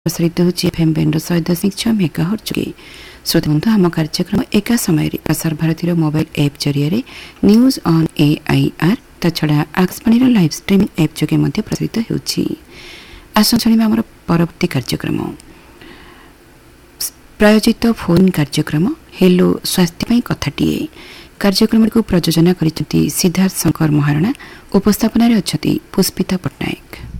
प्रसारित होची FM band 100.6 megahertz के श्रोता बंधु आम कार्यक्रम एका समय प्रसार भारती मोबाइल ऐप जरिए news on AIR ताछड़ा Akashvani live streaming app जोगे मध्य प्रसारित होची। आसन छाणिबा हमर परवर्ती कार्यक्रम प्रायोजित फोन कार्यक्रम हेलो स्वास्थ्य पई कथाटिए। कार्यक्रम को प्रयोजना करिसेंती सिद्धार्थ शंकर महाराणा, उपस्थापन रे अछती पुष्पिता पटनायक।